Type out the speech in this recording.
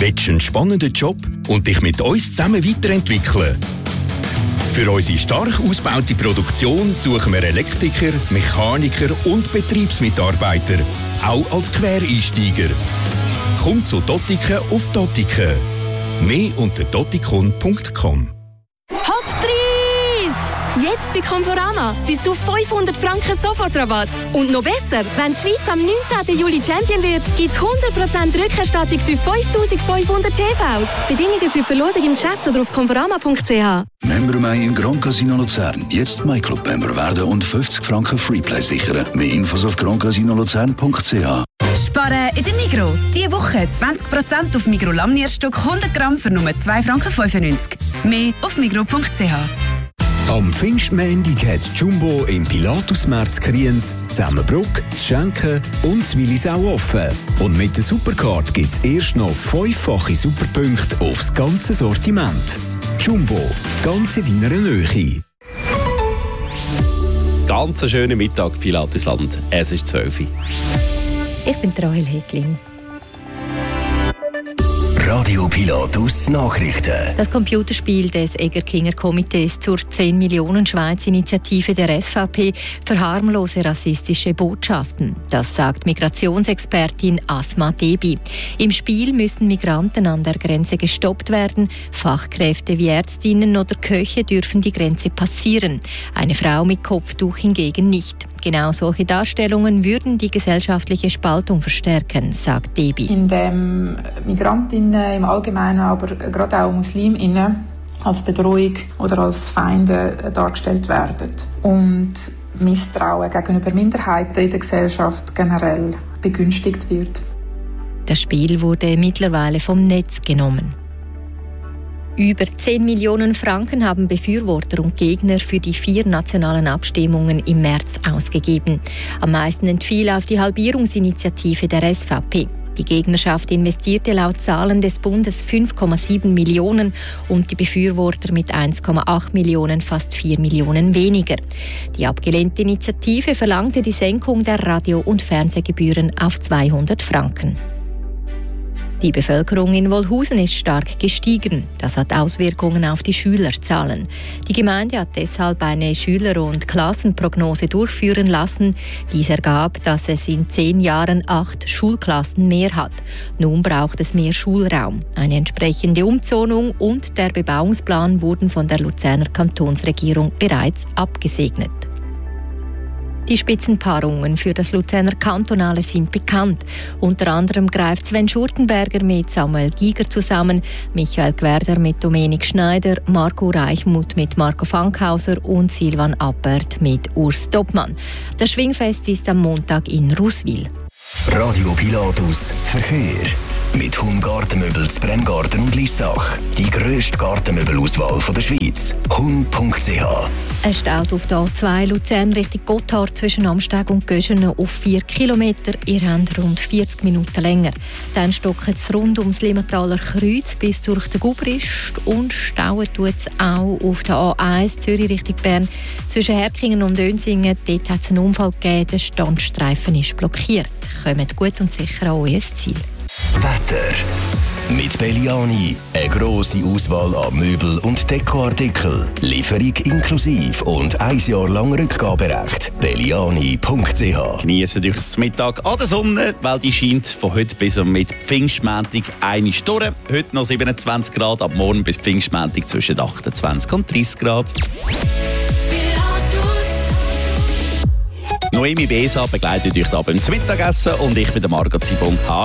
Willst du einen spannenden Job und dich mit uns zusammen weiterentwickeln? Für unsere stark ausgebaute Produktion suchen wir Elektriker, Mechaniker und Betriebsmitarbeiter, auch als Quereinsteiger. Komm zu Dottiken auf Dottiken. Mehr unter dottikon.com. Jetzt bei Conforama bis zu 500 Franken Sofortrabatt. Und noch besser, wenn die Schweiz am 19. Juli Champion wird, gibt es 100% Rückerstattung für 5500 TVs. Bedingungen für die Verlosung im Geschäft oder auf conforama.ch. Member Mai im Grand Casino Luzern. Jetzt MyClub-Member werden und 50 Franken Freeplay sichern. Mehr Infos auf grandcasinolozern.ch. Sparen in der Migros. Diese Woche 20% auf Migros Lammnierstück 100 Gramm für nur 2,95 Franken. Mehr auf migros.ch. Am Pfingstmontag hat Jumbo im Pilatusmarkt Kriens, Zusammenbruck, Schenken und Willisau offen. Und mit der Supercard gibt es erst noch 5-fache Superpunkte aufs ganze Sortiment. Jumbo, ganz in deiner Nähe. Ganz einen schönen Mittag, Pilatusland. Es ist 12 Uhr. Ich bin Rahel Häglin. Radio Pilatus Nachrichten. Das Computerspiel des Egerkinger Komitees zur 10 Millionen Schweiz-Initiative der SVP verharmlose rassistische Botschaften. Das sagt Migrationsexpertin Asma Debi. Im Spiel müssen Migranten an der Grenze gestoppt werden. Fachkräfte wie Ärztinnen oder Köche dürfen die Grenze passieren. Eine Frau mit Kopftuch hingegen nicht. Genau solche Darstellungen würden die gesellschaftliche Spaltung verstärken, sagt Debi. Indem Migrantinnen im Allgemeinen, aber gerade auch Musliminnen als Bedrohung oder als Feinde dargestellt werden. Und Misstrauen gegenüber Minderheiten in der Gesellschaft generell begünstigt wird. Das Spiel wurde mittlerweile vom Netz genommen. Über 10 Millionen Franken haben Befürworter und Gegner für die 4 nationalen Abstimmungen im März ausgegeben. Am meisten entfiel auf die Halbierungsinitiative der SVP. Die Gegnerschaft investierte laut Zahlen des Bundes 5,7 Millionen und die Befürworter mit 1,8 Millionen fast 4 Millionen weniger. Die abgelehnte Initiative verlangte die Senkung der Radio- und Fernsehgebühren auf 200 Franken. Die Bevölkerung in Wolhusen ist stark gestiegen. Das hat Auswirkungen auf die Schülerzahlen. Die Gemeinde hat deshalb eine Schüler- und Klassenprognose durchführen lassen. Dies ergab, dass es in 10 Jahren 8 Schulklassen mehr hat. Nun braucht es mehr Schulraum. Eine entsprechende Umzonung und der Bebauungsplan wurden von der Luzerner Kantonsregierung bereits abgesegnet. Die Spitzenpaarungen für das Luzerner Kantonale sind bekannt. Unter anderem greift Sven Schurtenberger mit Samuel Giger zusammen, Michael Gwerder mit Dominik Schneider, Marco Reichmuth mit Marco Fankhauser und Silvan Appert mit Urs Doppmann. Das Schwingfest ist am Montag in Ruswil. Radio Pilatus Verkehr. Mit Hum Gartenmöbel zu Bremgarten und Lissach. Die grösste Gartenmöbelauswahl der Schweiz. hum.ch. Es staut auf der A2 Luzern Richtung Gotthard zwischen Amsteg und Göschenen auf 4 Kilometer. Ihr habt rund 40 Minuten länger. Dann stockt es rund ums Limmataler Kreuz bis durch den Gubrist und stauen tut es auch auf der A1 Zürich Richtung Bern. Zwischen Herkingen und Önsingen dort hat es einen Unfall gegeben. Der Standstreifen ist blockiert. Kommt gut und sicher an euer Ziel. Wetter. Mit Belliani. Eine grosse Auswahl an Möbel- und Dekoartikeln. Lieferung inklusive und 1 Jahr lang Rückgaberecht. Belliani.ch. Geniessen durch das Mittag an der Sonne, weil die scheint von heute bis mit Pfingstmontag eine Stunde. Heute noch 27 Grad, ab morgen bis Pfingstmontag zwischen 28 und 30 Grad. Noemi Besa begleitet euch da beim Mittagessen und ich bin der Margot Zibon.